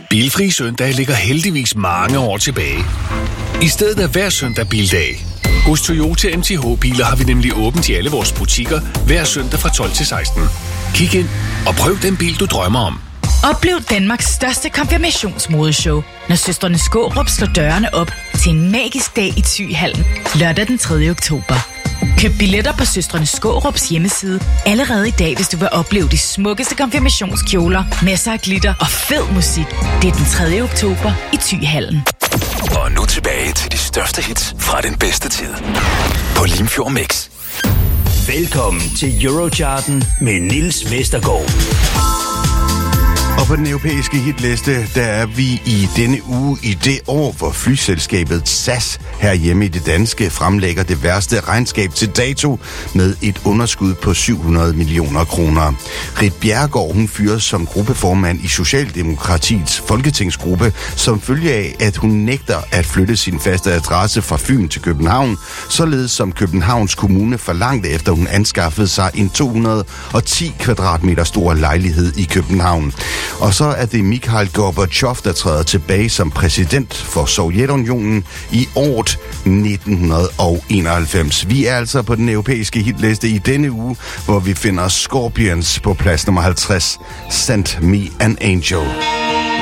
Bilfri søndag ligger heldigvis mange år tilbage. I stedet er hver søndag bildag. Hos Toyota MTH Biler har vi nemlig åbent i alle vores butikker hver søndag fra 12 til 16. Kig ind og prøv den bil, du drømmer om. Oplev Danmarks største konfirmationsmodeshow, når søstrene Skårup slår dørene op til en magisk dag i Thyhallen lørdag den 3. oktober. Køb billetter på søstrene Skårups hjemmeside allerede i dag, hvis du vil opleve de smukkeste konfirmationskjoler, masser af glitter og fed musik. Det er den 3. oktober i Thyhallen. Og nu tilbage til de største hits fra den bedste tid på Limfjord Mix. Velkommen til Eurocharten med Niels Vestergaard. Og på den europæiske hitliste, der er vi i denne uge i det år, hvor flyselskabet SAS herhjemme i det danske fremlægger det værste regnskab til dato med et underskud på 700 millioner kroner. Rit Bjerregaard, hun fyres som gruppeformand i Socialdemokratiets folketingsgruppe, som følge af, at hun nægter at flytte sin faste adresse fra Fyn til København, således som Københavns Kommune forlangte, efter hun anskaffede sig en 210 kvadratmeter stor lejlighed i København. Og så er det Mikhail Gorbachev, der træder tilbage som præsident for Sovjetunionen i året 1991. Vi er altså på den europæiske hitliste i denne uge, hvor vi finder Scorpions på plads nummer 50, Send Me an Angel.